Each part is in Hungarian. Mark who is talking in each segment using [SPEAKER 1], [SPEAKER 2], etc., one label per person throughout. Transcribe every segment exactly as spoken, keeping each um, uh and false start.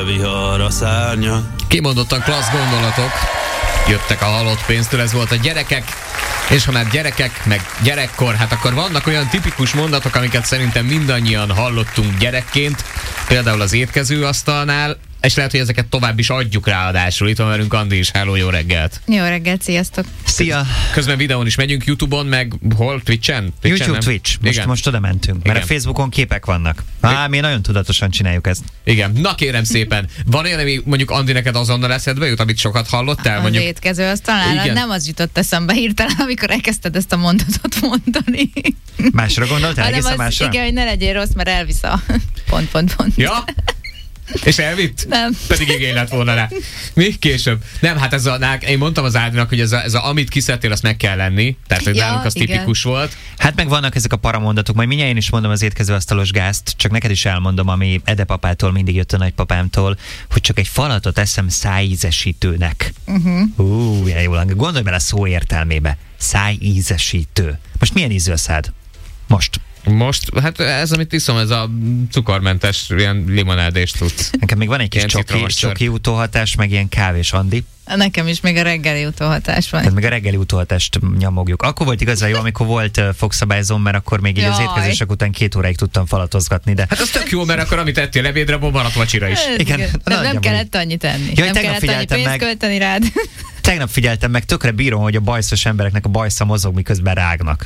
[SPEAKER 1] Vihar a szárnya.
[SPEAKER 2] Kimondottan klassz gondolatok jöttek a halott pénztől, ez volt a gyerekek, és ha már gyerekek, meg gyerekkor, hát akkor vannak olyan tipikus mondatok, amiket szerintem mindannyian hallottunk gyerekként, például az étkezőasztalnál, és lehet, hogy ezeket tovább is adjuk ráadásul. Itt van velünk Andi is. Hello, jó reggelt!
[SPEAKER 3] Jó reggelt, sziasztok!
[SPEAKER 4] Szia!
[SPEAKER 2] Közben videón is megyünk, YouTube-on, meg hol? Twitchen? Twitchen
[SPEAKER 4] YouTube,
[SPEAKER 2] nem?
[SPEAKER 4] Twitch. Most,
[SPEAKER 2] Igen.
[SPEAKER 4] most oda mentünk, mert
[SPEAKER 2] Igen.
[SPEAKER 4] a Facebookon képek vannak. Á, mi nagyon tudatosan csináljuk ezt.
[SPEAKER 2] Igen. Na kérem szépen, van olyan, ami mondjuk Andi neked azonnal eszedbe jut, amit sokat hallottál?
[SPEAKER 3] Az
[SPEAKER 2] Mondjuk...
[SPEAKER 3] étkező asztalnál,
[SPEAKER 2] Igen.
[SPEAKER 3] nem az jutott eszembe hirtelen, amikor elkezdted ezt a mondatot mondani.
[SPEAKER 4] Másra gondoltál?
[SPEAKER 3] Hanem
[SPEAKER 4] Egészen
[SPEAKER 3] az,
[SPEAKER 4] másra?
[SPEAKER 3] igen, hogy ne legyél rossz, mert elvisz a pont, pont, pont.
[SPEAKER 2] Ja? És elvitt?
[SPEAKER 3] Nem.
[SPEAKER 2] Pedig igény lett volna rá. Mi? Később. Nem, hát ez a, én mondtam az Ádinak, hogy ez a, ez a amit kiszedtél, azt meg kell lenni. Tehát, hogy
[SPEAKER 3] Ja,
[SPEAKER 2] nálunk az
[SPEAKER 3] igen.
[SPEAKER 2] tipikus volt.
[SPEAKER 4] Hát meg vannak ezek a paramondatok, majd mindjárt én is mondom az étkezőasztalos gázt, csak neked is elmondom, ami edepapától mindig jött a nagypapámtól, hogy csak egy falatot eszem szájízesítőnek. Uh-huh. Ú, ilyen jól hangzik. Gondolj bele a szó értelmébe. Szájízesítő. Most milyen ízű a szád? Most.
[SPEAKER 2] Most, hát ez, amit iszom, ez a cukormentes, ilyen limonádés tudsz.
[SPEAKER 4] Nekem még van egy kis
[SPEAKER 2] Ilyen
[SPEAKER 4] csoki,
[SPEAKER 2] citromos sör.
[SPEAKER 4] csoki utóhatás, meg ilyen kávés Andi.
[SPEAKER 3] Nekem is még a reggeli utóhatás van.
[SPEAKER 4] Tehát meg a reggeli utóhatást nyomogjuk. Akkor volt igazán jó, amikor volt uh, fogszabályzom, mert akkor még így az
[SPEAKER 3] Jaj.
[SPEAKER 4] étkezések után két óráig tudtam falatozgatni, de
[SPEAKER 2] Hát az tök jó, mert akkor amit ettél ebédre, maradt vacsira is.
[SPEAKER 3] Ez
[SPEAKER 4] Igen,
[SPEAKER 3] Nem, nem
[SPEAKER 4] nagyjából
[SPEAKER 3] kellett annyit enni.
[SPEAKER 4] Jaj,
[SPEAKER 3] nem
[SPEAKER 4] tegnap
[SPEAKER 3] kellett annyi
[SPEAKER 4] figyeltem
[SPEAKER 3] pénzt
[SPEAKER 4] meg.
[SPEAKER 3] költeni rád.
[SPEAKER 4] tegnap figyeltem meg, tökre bírom, hogy a bajszos embereknek a bajsza mozog, miközben rágnak.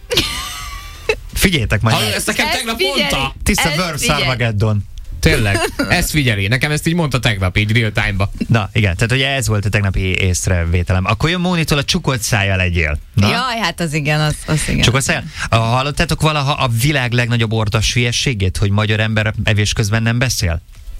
[SPEAKER 4] Figyeljetek majd.
[SPEAKER 2] Hallod, ezt nekem
[SPEAKER 3] Ezt
[SPEAKER 2] tegnap
[SPEAKER 3] figyeli.
[SPEAKER 2] mondta.
[SPEAKER 4] Tiszta
[SPEAKER 3] ezt
[SPEAKER 4] Bőr
[SPEAKER 3] figyelj.
[SPEAKER 4] Szarmageddon.
[SPEAKER 2] Tényleg, ezt figyeli. Nekem ezt így mondta tegnap, így real time-ba.
[SPEAKER 4] Na, igen, tehát ugye ez volt a tegnapi észrevételem. Akkor jön Mónitól a csukott szájjal legyél. Na?
[SPEAKER 3] Jaj, hát az igen, az, az igen.
[SPEAKER 4] Csukott szájjal? Ah, hallottátok valaha a világ legnagyobb ordas hülyességét, hogy magyar ember evés közben nem beszél?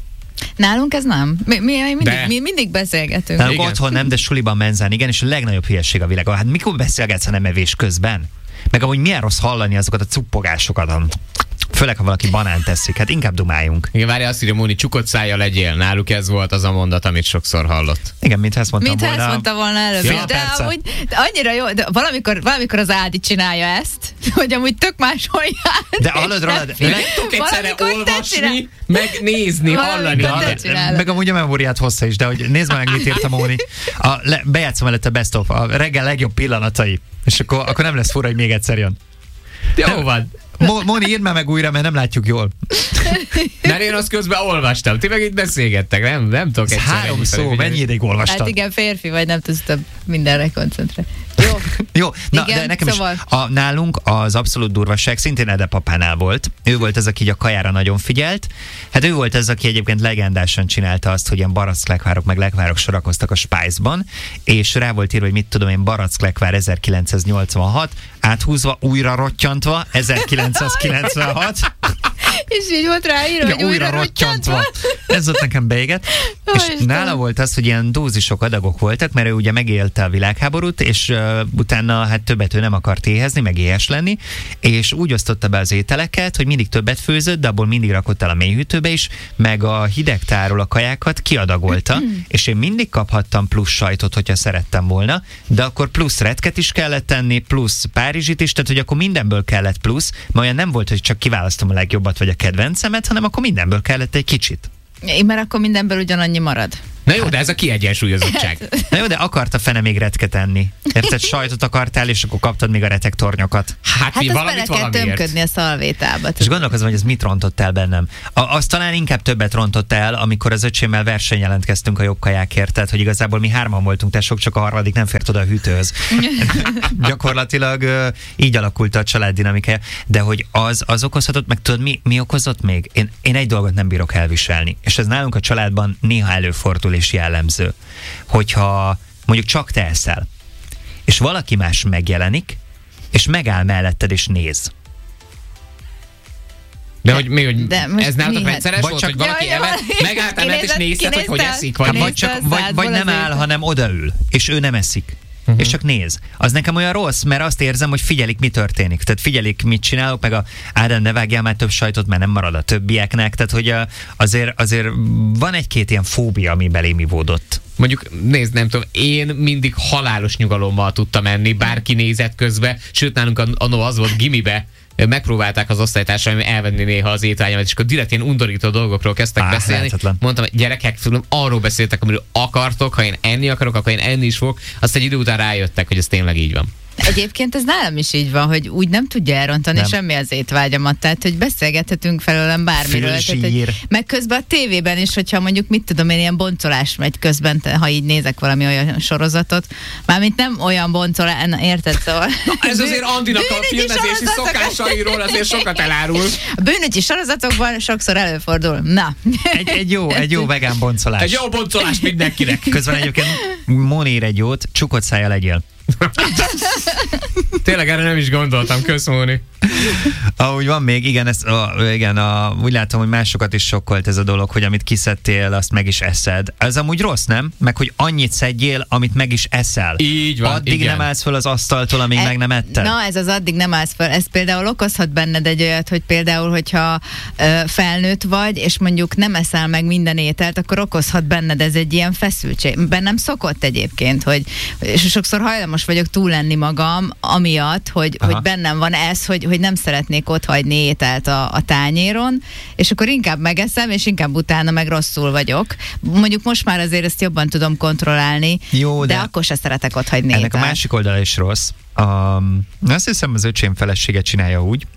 [SPEAKER 3] Nálunk ez nem. Mi, mi, mindig,
[SPEAKER 2] De.
[SPEAKER 3] mi mindig beszélgetünk.
[SPEAKER 4] Nálunk
[SPEAKER 2] Igen.
[SPEAKER 4] otthon nem, de suliban, menzán, igen, és a legnagyobb hülyeség a világon. Hát mikor beszélgetsz, ha nem evés közben? Meg amúgy milyen rossz hallani azokat a cuppogásokat, főleg ha valaki banánt teszik, hát inkább dumáljunk.
[SPEAKER 2] Igen, várja, azt írja Móni, csukott szájjal legyél. Náluk ez volt az a mondat, amit sokszor hallott.
[SPEAKER 4] Igen, mintha ezt mondtam
[SPEAKER 3] Mint
[SPEAKER 4] volna.
[SPEAKER 3] ezt mondta volna előbb.
[SPEAKER 4] Ja,
[SPEAKER 3] is, de
[SPEAKER 4] perce.
[SPEAKER 3] amúgy de annyira jó, de valamikor, valamikor az Ádi csinálja ezt, hogy amúgy tök máshol jár.
[SPEAKER 4] De hallod, rólad,
[SPEAKER 3] és nem
[SPEAKER 4] meg
[SPEAKER 2] Tudok egyszerre
[SPEAKER 3] Valamikor te csinál-
[SPEAKER 2] olvasni, meg nézni, hallani.
[SPEAKER 3] Valamikor te
[SPEAKER 2] hallani.
[SPEAKER 3] csinálod.
[SPEAKER 4] meg amúgy a memóriát hossza is, de hogy nézd meg, mit írta Móni. A, le, bejátszom előtt a best of, a reggel legjobb pillanatai. És akkor, akkor nem lesz fura, hogy még egyszer jön.
[SPEAKER 2] Jó van.
[SPEAKER 4] Mo- Móni, írd már meg újra, mert nem látjuk jól.
[SPEAKER 2] Mert én azt közben olvastam. Ti meg itt beszélgettek, nem? Nem tudok
[SPEAKER 4] Ez
[SPEAKER 2] egyszerre
[SPEAKER 4] három
[SPEAKER 2] ennyi
[SPEAKER 4] szó,
[SPEAKER 2] felfigyelni.
[SPEAKER 4] mennyi ideig olvastad?
[SPEAKER 3] Hát igen, férfi vagy, nem tudsz több mindenre koncentrálni. Jó.
[SPEAKER 4] Jó, na,
[SPEAKER 3] Igen,
[SPEAKER 4] de nekem
[SPEAKER 3] szóval-
[SPEAKER 4] is a, nálunk az abszolút durvaság szintén edepapánál volt. Ő volt az, aki így a kajára nagyon figyelt. Hát ő volt az, aki egyébként legendásan csinálta azt, hogy ilyen baracklekvárok meg lekvárok sorakoztak a Spice-ban, és rá volt írva, hogy mit tudom én, baracklekvár ezerkilencszáznyolcvanhat, áthúzva, újra rottyantva, ezerkilencszázkilencvenhat.
[SPEAKER 3] És így volt ráírva, hogy újra rottyantva.
[SPEAKER 4] Ez volt nekem beéget.
[SPEAKER 3] Ó,
[SPEAKER 4] És
[SPEAKER 3] Istenem.
[SPEAKER 4] nála volt az, hogy ilyen dózisok, adagok voltak, mert ő ugye megélte a világháborút, és uh, utána hát többet ő nem akart éhezni, meg éhes lenni, és úgy osztotta be az ételeket, hogy mindig többet főzött, de abból mindig rakott el a mélyhűtőbe is, meg a hidegtáról a kajákat kiadagolta, és én mindig kaphattam plusz sajtot, hogyha szerettem volna, de akkor plusz retket is kellett tenni, plusz párizsit is, tehát hogy akkor mindenből kellett plusz, mert olyan nem volt, hogy csak kiválasztom a legjobbat vagy a kedvencemet, hanem akkor mindenből kellett egy kicsit.
[SPEAKER 3] Én, mert akkor mindenből ugyanannyi marad.
[SPEAKER 2] Na jó, de ez a kiegyensúlyozottság.
[SPEAKER 4] Na jó, de akart a fene még retket enni. Érted, sajtot akartál, és akkor kaptad még a retektornyokat.
[SPEAKER 2] Hát,
[SPEAKER 3] Hát
[SPEAKER 2] mi
[SPEAKER 3] azt
[SPEAKER 2] valamit
[SPEAKER 3] bele kell
[SPEAKER 2] valamiért.
[SPEAKER 3] tömködni a szalvétába.
[SPEAKER 4] És gondolkozom, hogy ez mit rontott el bennem. A, az talán inkább többet rontott el, amikor az öcsémmel versenyjelentkeztünk a jobb kajákért, tehát hogy igazából mi hárman voltunk, tesók, csak a harmadik nem fért oda a hűtőhöz. Gyakorlatilag ö, így alakult a család dinamikája. De hogy az, az okozhatott, meg tudod, mi, mi okozott még? Én, én egy dolgot nem bírok elviselni. És ez nálunk a családban néha előfordul és jellemző. Hogyha mondjuk csak te eszel, és valaki más megjelenik, és megáll melletted és néz.
[SPEAKER 2] De hogy, mi, hogy
[SPEAKER 3] De most
[SPEAKER 2] ez nálatok
[SPEAKER 3] mi?
[SPEAKER 2] rendszeres
[SPEAKER 4] Vagy
[SPEAKER 2] volt,
[SPEAKER 4] csak-
[SPEAKER 2] hogy valaki
[SPEAKER 3] Ja, ja,
[SPEAKER 2] evett,
[SPEAKER 3] valaki-
[SPEAKER 2] megálltál mert és
[SPEAKER 3] kinézett-
[SPEAKER 2] nézted, hogy hogy
[SPEAKER 3] kinézted?
[SPEAKER 2] eszik, vagy
[SPEAKER 4] Hát
[SPEAKER 2] mi?
[SPEAKER 4] vagy,
[SPEAKER 3] Nézte
[SPEAKER 4] csak,
[SPEAKER 3] a
[SPEAKER 4] vagy,
[SPEAKER 3] szádból
[SPEAKER 4] vagy nem
[SPEAKER 3] az
[SPEAKER 4] áll,
[SPEAKER 3] étel.
[SPEAKER 4] hanem odaül, és ő nem eszik. Uh-huh. És csak néz. Az nekem olyan rossz, mert azt érzem, hogy figyelik, mi történik. Tehát figyelik, mit csinálok, meg a Ádám, ne vágjál már több sajtot, mert nem marad a többieknek. Tehát, hogy a, azért, azért van egy-két ilyen fóbia, ami belém ivódott.
[SPEAKER 2] Mondjuk, nézd, nem tudom, én mindig halálos nyugalommal tudtam enni, bárki nézett közbe, sőt nálunk annó az volt gimibe, megpróbálták az osztálytársaim elvenni néha az étvágyamat, és akkor direkt ilyen undorító dolgokról kezdtek
[SPEAKER 4] Á,
[SPEAKER 2] beszélni.
[SPEAKER 4] lehetetlen.
[SPEAKER 2] Mondtam, hogy gyerekek, arról beszéltek, amiről akartok, ha én enni akarok, akkor én enni is fogok. Azt egy idő után rájöttek, hogy ez tényleg így van.
[SPEAKER 3] Egyébként ez nálam is így van, hogy úgy nem tudja elrontani
[SPEAKER 4] Nem.
[SPEAKER 3] semmi az étvágyamat, tehát hogy beszélgethetünk felőlem bármiről. Tehát, hogy
[SPEAKER 4] Fülzsír.
[SPEAKER 3] meg közben a tévében is, hogyha mondjuk mit tudom én, ilyen boncolás megy közben, te- ha így nézek valami olyan sorozatot, mármint nem olyan boncolás, na, érted, szóval.
[SPEAKER 2] Ez azért Andinak a
[SPEAKER 3] Bűnügyi
[SPEAKER 2] filmezési
[SPEAKER 3] sorozatok.
[SPEAKER 2] szokásairól azért sokat elárul.
[SPEAKER 3] A bűnügyi sorozatokban sokszor előfordul. Na.
[SPEAKER 4] Egy, egy, jó, egy jó vegán boncolás.
[SPEAKER 2] Egy jó boncolás mindenkinek.
[SPEAKER 4] Közben egyébként Móni ír egy jót, csukott szája legyél.
[SPEAKER 2] Tényleg erre nem is gondoltam, kösz Móni.
[SPEAKER 4] Ahogy van még, igen, ezt, a, igen a, úgy látom, hogy másokat is sokkolt ez a dolog, hogy amit kiszedtél, azt meg is eszed. Ez amúgy rossz, nem? Meg, hogy annyit szedjél, amit meg is eszel.
[SPEAKER 2] Így van,
[SPEAKER 4] Addig
[SPEAKER 2] igen.
[SPEAKER 4] nem állsz föl az asztaltól, amíg
[SPEAKER 3] E-
[SPEAKER 4] meg nem etted.
[SPEAKER 3] Na, ez az addig nem állsz fel. Ez például okozhat benned egy olyat, hogy például, hogyha ö, felnőtt vagy, és mondjuk nem eszel meg minden ételt, akkor okozhat benned ez egy ilyen feszültség. Bennem szokott egyébként, hogy és sokszor hajlamos vagyok túl lenni magam, amiatt, hogy, hogy bennem van ez, hogy, hogy nem szeretnék ott hagyni ételt a, a tányéron, és akkor inkább megeszem, és inkább utána meg rosszul vagyok. Mondjuk most már azért ezt jobban tudom kontrollálni,
[SPEAKER 4] Jó,
[SPEAKER 3] de,
[SPEAKER 4] de,
[SPEAKER 3] de akkor se szeretek ott hagyni
[SPEAKER 4] ennek
[SPEAKER 3] ételt.
[SPEAKER 4] a másik oldala is rossz. Um, azt hiszem, az öcsém felesége csinálja úgy,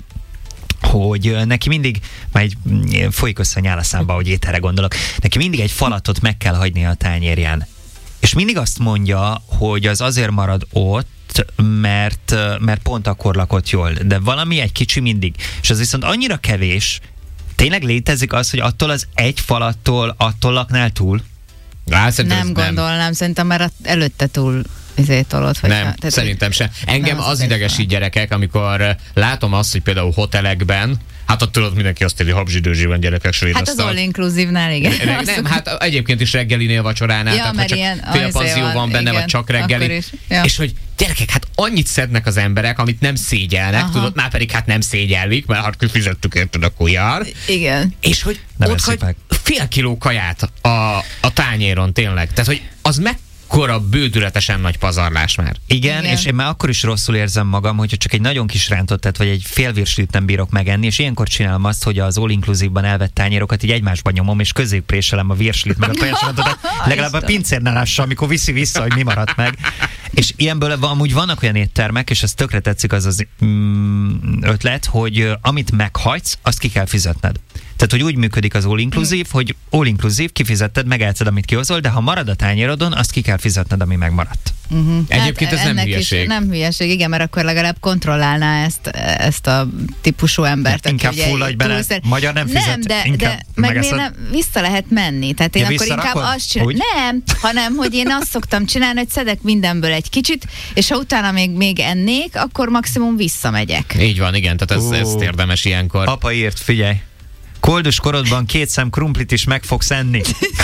[SPEAKER 4] hogy ö, neki mindig, már egy mm, folyik össze a nyál a számba, hogy ételre gondolok, neki mindig egy falatot meg kell hagyni a tányérján. És mindig azt mondja, hogy az azért marad ott, mert, mert pont akkor lakott jól. De valami egy kicsi mindig. És az viszont annyira kevés, tényleg létezik az, hogy attól az egy falattól, attól laknál túl?
[SPEAKER 2] Á, szerintem
[SPEAKER 3] Nem
[SPEAKER 2] ez
[SPEAKER 3] gondolnám, szerintem már előtte túl izé tolod. Hogy
[SPEAKER 2] Nem,
[SPEAKER 3] tehát,
[SPEAKER 2] szerintem se. Engem
[SPEAKER 3] nem,
[SPEAKER 2] az
[SPEAKER 3] az
[SPEAKER 2] idegesít gyerekek, amikor eh, látom azt, hogy például hotelekben, hát ott tudod, mindenki azt írja, habzsidőzsi van gyerekek,
[SPEAKER 3] Hát az
[SPEAKER 2] svédasztal.
[SPEAKER 3] all inclusive-nál, igen.
[SPEAKER 2] Nem, nem, hát egyébként is reggelinél, vacsoránál,
[SPEAKER 3] Ja,
[SPEAKER 2] tehát ha
[SPEAKER 3] mert
[SPEAKER 2] csak
[SPEAKER 3] ilyen-
[SPEAKER 2] fél
[SPEAKER 3] az
[SPEAKER 2] panzió
[SPEAKER 3] van,
[SPEAKER 2] van benne,
[SPEAKER 3] igen,
[SPEAKER 2] vagy csak
[SPEAKER 3] akkor
[SPEAKER 2] reggeli.
[SPEAKER 3] is, ja.
[SPEAKER 2] És hogy gyerekek, hát annyit szednek az emberek, amit nem szégyelnek,
[SPEAKER 3] Aha.
[SPEAKER 2] tudod, már pedig hát nem szégyellik, mert hát kifizettük érted, akkor jár.
[SPEAKER 3] Igen.
[SPEAKER 2] És hogy
[SPEAKER 4] Nem
[SPEAKER 2] ott
[SPEAKER 4] eszik
[SPEAKER 2] hagy
[SPEAKER 4] meg.
[SPEAKER 2] fél kiló kaját a, a tányéron tényleg. Tehát, hogy az mekkora bődületesen nagy pazarlás már.
[SPEAKER 4] Igen,
[SPEAKER 3] Igen.
[SPEAKER 4] és én már akkor is rosszul érzem magam, hogyha csak egy nagyon kis rántottat, vagy egy fél virslit nem bírok megenni, és ilyenkor csinálom azt, hogy az all inclusive-ban elvett tányérokat így egymásba nyomom, és középréselem a virslit, meg a tojásrántotat, legalább a pincérnál lássa, amikor viszi vissza, hogy mi maradt meg. És ilyenből amúgy vannak olyan éttermek, és ez tökre tetszik az az mm, ötlet, hogy ö, amit meghagysz, azt ki kell fizetned. Tehát, hogy úgy működik az all inclusive, hogy all inclusive, kifizetted, megelszed, amit kihozol, de ha marad a tányérodon, azt ki kell fizetned, ami megmaradt.
[SPEAKER 3] Uh-huh.
[SPEAKER 2] Egyébként ez nem
[SPEAKER 3] ennek
[SPEAKER 2] hülyeség.
[SPEAKER 3] Is, nem hülyeség, igen, mert akkor legalább kontrollálná ezt, ezt a típusú embert. aki
[SPEAKER 4] Inkább
[SPEAKER 3] ugye
[SPEAKER 4] fulladj bele,
[SPEAKER 3] túlszer-
[SPEAKER 4] magyar nem fizet,
[SPEAKER 3] Nem, de,
[SPEAKER 4] inkább
[SPEAKER 3] de meg
[SPEAKER 4] megeszed.
[SPEAKER 3] miért nem, vissza lehet menni. Tehát én
[SPEAKER 4] Ja,
[SPEAKER 3] akkor inkább
[SPEAKER 4] visszarakod?
[SPEAKER 3] azt csinálom.
[SPEAKER 4] Úgy?
[SPEAKER 3] Nem, hanem, hogy én azt szoktam csinálni, hogy szedek mindenből egy kicsit, és ha utána még, még ennék, akkor maximum visszamegyek.
[SPEAKER 2] Így van, igen, tehát ez,
[SPEAKER 4] Ó.
[SPEAKER 2] ez érdemes ilyenkor.
[SPEAKER 4] Apa írt, figyelj, koldus korodban két szem krumplit is meg fogsz enni.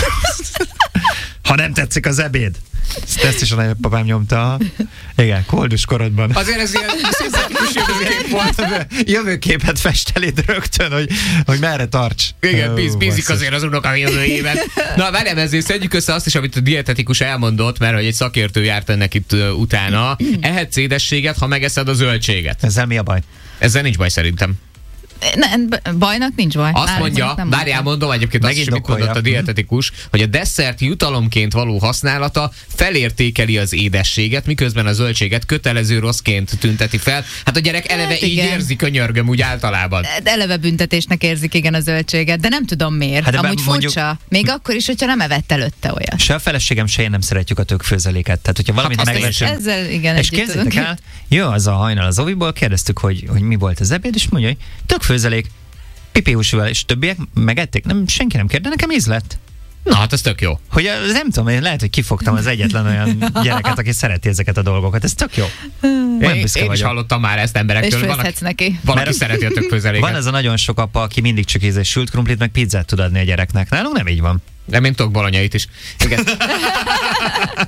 [SPEAKER 4] Ha nem tetszik az ebéd. Ezt, ezt is a nagyapapám nyomta. Igen, koldus korodban.
[SPEAKER 2] Azért ez ilyen szintetikus jövőkép volt.
[SPEAKER 4] Jövőképet fest eléd rögtön, hogy, hogy merre tarts.
[SPEAKER 2] Igen, bíz,
[SPEAKER 4] Ó,
[SPEAKER 2] bízik
[SPEAKER 4] basszus.
[SPEAKER 2] azért az unoka jövőjében. Na, várjál, ezért szedjük össze azt is, amit a dietetikus elmondott, mert hogy egy szakértő járt ennek itt uh, utána. Ehetsz édességet, ha megeszed a zöldséget.
[SPEAKER 4] Ezzel mi a baj?
[SPEAKER 2] Ezzel nincs baj szerintem.
[SPEAKER 3] Ne, bajnak nincs baj.
[SPEAKER 2] Azt
[SPEAKER 3] Nálunk
[SPEAKER 2] mondja,
[SPEAKER 3] nem
[SPEAKER 2] várjál,
[SPEAKER 3] mondja.
[SPEAKER 2] mondom egyébként azt is, mit
[SPEAKER 4] Megindokolja.
[SPEAKER 2] mondott a dietetikus, hogy a desszert jutalomként való használata felértékeli az édességet, miközben a zöldséget kötelező rosszként tünteti fel. Hát a gyerek eleve
[SPEAKER 3] Hát
[SPEAKER 2] így
[SPEAKER 3] igen.
[SPEAKER 2] érzi, könyörgöm, úgy általában.
[SPEAKER 3] De eleve büntetésnek érzik, igen, a zöldséget, de nem tudom miért.
[SPEAKER 4] Hát de
[SPEAKER 3] Amúgy
[SPEAKER 4] mondjuk-
[SPEAKER 3] furcsa. Még akkor is, hogyha nem evett előtte olyat.
[SPEAKER 4] Se a feleségem, se én nem szeretjük a tökfőzeléket. Tehát, hogyha valamit
[SPEAKER 2] azt én
[SPEAKER 4] megveszünk.
[SPEAKER 2] sem.
[SPEAKER 3] Ezzel igen,
[SPEAKER 4] És
[SPEAKER 3] együtt
[SPEAKER 4] képzeljétek
[SPEAKER 3] tudunk.
[SPEAKER 4] el, jön az a hajnal az oviból, kérdeztük, hogy, hogy mi volt az ebéd, és mondja, hogy tökfőzelék, pipihúsúval, és többiek megették. Nem, senki nem kérde, nekem íz lett.
[SPEAKER 2] Na, hát ez tök jó.
[SPEAKER 4] Hogy az, nem tudom, én lehet, hogy kifogtam az egyetlen olyan gyereket, aki szereti ezeket a dolgokat. Ez tök jó. Olyan
[SPEAKER 2] Én,
[SPEAKER 4] büszke
[SPEAKER 2] én is
[SPEAKER 4] vagyok.
[SPEAKER 2] hallottam már ezt
[SPEAKER 3] És
[SPEAKER 2] emberektől. Van,
[SPEAKER 3] főzhetsz
[SPEAKER 2] aki,
[SPEAKER 3] neki.
[SPEAKER 2] van, aki
[SPEAKER 4] Mert-
[SPEAKER 2] szereti a tökfőzeléket.
[SPEAKER 4] Van az a nagyon sok apa, aki mindig csak ízes sült krumplit, meg pizzát tud adni a gyereknek. Nálunk nem így van.
[SPEAKER 2] Nem, én tudok bolonyait is. Igen.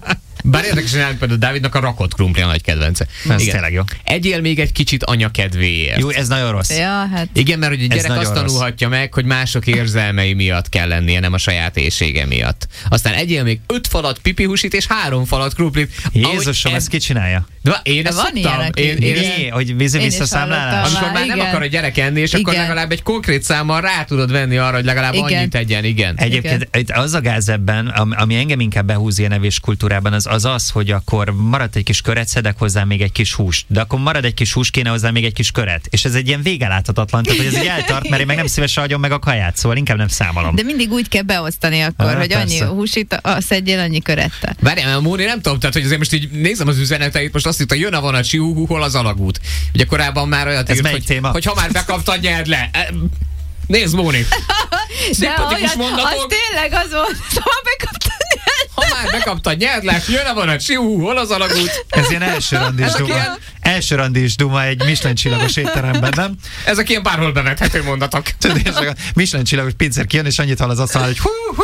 [SPEAKER 2] Bár érdekesen állít például Dávidnak a rakott krumpli a nagy kedvence.
[SPEAKER 4] Ez tényleg jó.
[SPEAKER 2] Egyél még egy kicsit anya kedvéért.
[SPEAKER 4] Jó, ez nagyon rossz.
[SPEAKER 3] Ja, hát...
[SPEAKER 2] Igen, mert hogy a gyerek azt
[SPEAKER 4] nagyon
[SPEAKER 2] tanulhatja meg, hogy mások érzelmei miatt kell lennie, nem a saját éjsége miatt. Aztán egyél még öt falat pipihusit és három falat krumplit.
[SPEAKER 4] Jézusom,
[SPEAKER 2] ez...
[SPEAKER 4] ezt ki csinálja?
[SPEAKER 2] De én ezt
[SPEAKER 3] Van
[SPEAKER 2] szoktam.
[SPEAKER 3] ilyen,
[SPEAKER 2] Én, én,
[SPEAKER 3] aki-
[SPEAKER 2] én,
[SPEAKER 4] Mi? Hogy vízi
[SPEAKER 3] Én is
[SPEAKER 4] visszaszámlálás?
[SPEAKER 3] hallottam.
[SPEAKER 2] amikor már
[SPEAKER 3] Igen.
[SPEAKER 2] nem akar a gyerek enni, és akkor
[SPEAKER 3] Igen.
[SPEAKER 2] legalább egy konkrét számmal rá tudod venni arra, hogy legalább
[SPEAKER 3] Igen.
[SPEAKER 2] annyit tegyen, igen.
[SPEAKER 4] Egyébként itt az a gáz ebben, am- ami engem inkább behúz ilyen evés kultúrában, az az, az hogy akkor marad egy kis köret, szedek hozzá még egy kis húst. De akkor marad egy kis hús, kéne hozzá még egy kis köret. És ez egy ilyen végeláthatatlan, tehát hogy ez így eltart, mert én meg nem szívesen hagyom meg a kaját, szóval inkább nem számolom.
[SPEAKER 3] De mindig úgy kell beosztani akkor,
[SPEAKER 4] Ah,
[SPEAKER 3] hogy annyi
[SPEAKER 4] persze.
[SPEAKER 3] húsit a- szedjél, annyi körettel.
[SPEAKER 2] Várjál, Móni, nem tudom, tehát hogy azért most így nézem az üzeneteit, most azt írta, jön a vonat, siúhú, hol az alagút. Ugye korábban már olyat
[SPEAKER 4] Ez
[SPEAKER 2] írt,
[SPEAKER 4] melyik
[SPEAKER 2] hogy,
[SPEAKER 4] téma?
[SPEAKER 2] hogy ha már bekaptad, nyerd le. E, Nézd, Móni! Szimpatikus
[SPEAKER 3] az
[SPEAKER 2] mondatok,
[SPEAKER 3] tényleg az volt, szóval bekaptad.
[SPEAKER 2] ha már bekaptad, nyerd le, jön a vonat, siúhú, hol az alagút.
[SPEAKER 4] Ez ilyen első randis
[SPEAKER 2] Ezek
[SPEAKER 4] duma.
[SPEAKER 2] ilyen-
[SPEAKER 4] Első randis duma egy Michelin csillagos étteremben, nem?
[SPEAKER 2] Ezek ilyen bárhol bevethető mondatok.
[SPEAKER 4] Tudod, és a Michelin csillagos pincér kijön, és annyit hall az asztalán, hogy hú, hú.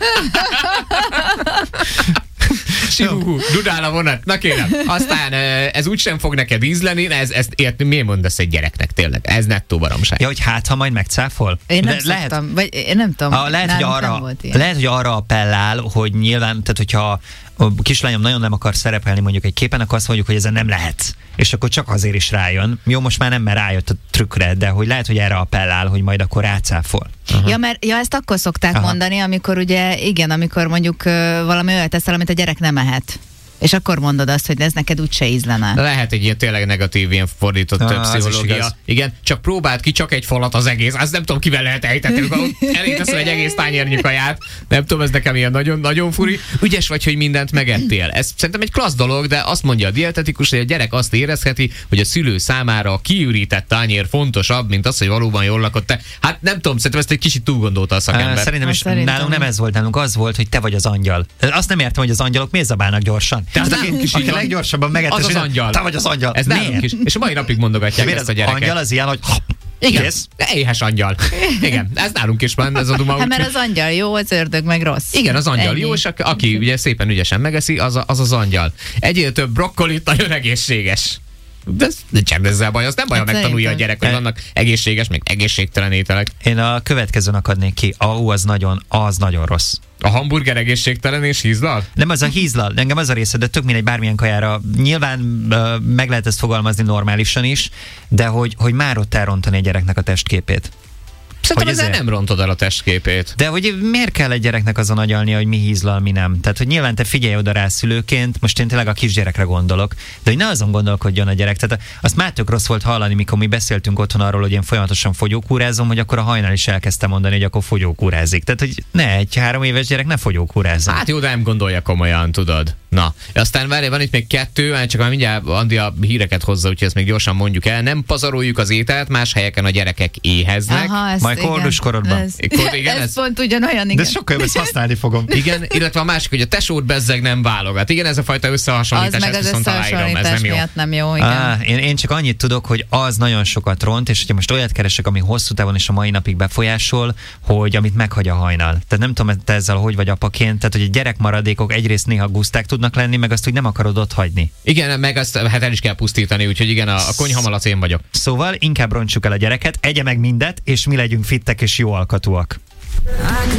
[SPEAKER 2] Siúhú, dudál a vonat. Na kérem. Aztán ö, ez úgysem fog neked ízleni, ez, ezt ért, miért mondasz egy gyereknek tényleg? Ez nettó baromság.
[SPEAKER 4] Ja, hogy hát, ha majd megcáfol?
[SPEAKER 3] Én nem
[SPEAKER 4] De
[SPEAKER 3] szoktam, vagy én nem tudom.
[SPEAKER 4] Ah, lehet, hogy
[SPEAKER 3] nálunk nem
[SPEAKER 4] arra,
[SPEAKER 3] volt ilyen.
[SPEAKER 4] lehet, hogy arra appellál, hogy nyilván, tehát hogyha a kislányom nagyon nem akar szerepelni mondjuk egy képen, akkor azt mondjuk, hogy ezen nem lehet. És akkor csak azért is rájön. Jó, most már nem, mert rájött a trükkre, de hogy lehet, hogy erre appellál, hogy majd akkor rácáfol.
[SPEAKER 3] Uh-huh. Ja, mert ja, ezt akkor szokták
[SPEAKER 4] Aha.
[SPEAKER 3] mondani, amikor ugye, igen, amikor mondjuk ö, valami olyat teszel, amit a gyerek nem ehet. És akkor mondod azt, hogy ez neked úgyse ízlene.
[SPEAKER 2] Lehet egy ilyen tényleg negatív, ilyen fordított
[SPEAKER 4] Ah,
[SPEAKER 2] több
[SPEAKER 4] az is
[SPEAKER 2] pszichológia.
[SPEAKER 4] igaz.
[SPEAKER 2] Igen, csak próbáld ki, csak egy falat az egész. Azt nem tudom, kivel lehet ejtetni, amikor elé teszel egy egész tányérnyi kaját. Nem tudom, ez nekem ilyen nagyon, nagyon furi. Ügyes vagy, hogy mindent megettél. Ez szerintem egy klassz dolog, de azt mondja a dietetikus, hogy a gyerek azt érezheti, hogy a szülő számára a kiürített tányér fontosabb, mint az, hogy valóban jól lakott te. Hát nem tudom, szerintem ezt egy kicsit túl gondolta a szakember.
[SPEAKER 4] Uh, szerintem
[SPEAKER 3] Hát
[SPEAKER 4] is
[SPEAKER 3] szerintem
[SPEAKER 4] nálunk nem
[SPEAKER 3] is.
[SPEAKER 4] ez volt, nálunk az volt, hogy te vagy az angyal. Azt nem értem, hogy az angyalok miért zabálnak gyorsan.
[SPEAKER 2] Tehát
[SPEAKER 4] Tehát
[SPEAKER 2] nálunk is
[SPEAKER 4] aki
[SPEAKER 2] így van.
[SPEAKER 4] leggyorsabban megettes,
[SPEAKER 2] Az az
[SPEAKER 4] minden-
[SPEAKER 2] angyal.
[SPEAKER 4] Te vagy az angyal.
[SPEAKER 2] Ez nálunk
[SPEAKER 4] Miért?
[SPEAKER 2] is. És a mai napig mondogatják
[SPEAKER 4] Miért
[SPEAKER 2] ezt a
[SPEAKER 4] az
[SPEAKER 2] gyerekek.
[SPEAKER 4] angyal az ilyen, hogy
[SPEAKER 2] Igen,
[SPEAKER 4] kész?
[SPEAKER 2] éhes angyal. Igen, ez nálunk is van, ez a duma.
[SPEAKER 3] Hát mert
[SPEAKER 2] úgyhogy-
[SPEAKER 3] az angyal jó, az ördög meg rossz.
[SPEAKER 2] Igen, az angyal
[SPEAKER 3] Ennyi.
[SPEAKER 2] jó, és aki, aki ugye szépen ügyesen megeszi, az a, az, az angyal. Egyél több brokkolit, nagyon egészséges. De ez nincsen ezzel baj, az nem baj, ha
[SPEAKER 3] Hát
[SPEAKER 2] megtanulja a
[SPEAKER 3] szerintem.
[SPEAKER 2] gyerek, hogy vannak egészséges, meg egészségtelen ételek.
[SPEAKER 4] Én a következőn akadnék ki. Au, az nagyon, az nagyon rossz.
[SPEAKER 2] A hamburger egészségtelen és hízlal?
[SPEAKER 4] Nem az a hízlal, engem az a része, de tök mindegy bármilyen kajára. Nyilván uh, meg lehet ezt fogalmazni normálisan is, de hogy, hogy már ott elrontani a gyereknek a testképét.
[SPEAKER 2] Szerintem
[SPEAKER 4] Hogy
[SPEAKER 2] ezzel
[SPEAKER 4] ezért?
[SPEAKER 2] nem rontod el a testképét.
[SPEAKER 4] De hogy miért kell egy gyereknek azon agyalnia, hogy mi hízlal, mi nem? Tehát, hogy nyilván te figyelj oda rá szülőként, most én tényleg a kisgyerekre gondolok, de hogy ne azon gondolkodjon a gyerek. Tehát azt már tök rossz volt hallani, mikor mi beszéltünk otthon arról, hogy én folyamatosan fogyókúrázom, hogy akkor a hajnal is elkezdte mondani, hogy akkor fogyókúrázik. Tehát, hogy ne, egy három éves gyerek ne fogyókúrázzon.
[SPEAKER 2] Hát jó, de nem gondolja komolyan, tudod. Na, aztán várj, van itt még kettő, hát csak már mindjárt Andi a híreket hozza, úgyhogy ezt még gyorsan mondjuk el. Nem pazaroljuk az ételt, más helyeken a gyerekek éheznek.
[SPEAKER 3] Aha, ez,
[SPEAKER 4] Majd
[SPEAKER 3] igen,
[SPEAKER 4] kordus korodban.
[SPEAKER 3] Ez,
[SPEAKER 2] Kor- igen,
[SPEAKER 3] ez,
[SPEAKER 2] ez-
[SPEAKER 3] pont ugyanolyan,
[SPEAKER 4] De
[SPEAKER 3] igen.
[SPEAKER 4] sokkal jobb, ezt használni fogom.
[SPEAKER 2] Igen, illetve a másik, hogy a tesót bezzeg nem válogat. Igen, ez a fajta
[SPEAKER 3] Az
[SPEAKER 2] összehasonlítás,
[SPEAKER 3] meg
[SPEAKER 2] ezt
[SPEAKER 3] az
[SPEAKER 2] viszont aláírom, ez
[SPEAKER 3] összehasonlítás
[SPEAKER 2] nem jó.
[SPEAKER 3] miatt nem jó, igen.
[SPEAKER 4] Á, én, én csak annyit tudok, hogy az nagyon sokat ront, és hogyha most olyat keresek, ami hosszú távon és a mai napig befolyásol, hogy amit meghagy a hajnal. Tehát nem tudom, te ezzel hogy vagy apaként, tehát hogy a gyerekmaradékok egyrészt néha guszták tudnak lenni, meg azt úgy nem akarod ott hagyni.
[SPEAKER 2] Igen, meg azt hát el is kell pusztítani, úgyhogy igen, a, a konyhamalac én vagyok.
[SPEAKER 4] Szóval inkább rontsuk el a gyereket, egye meg mindet, és mi legyünk fittek és jó alkatúak.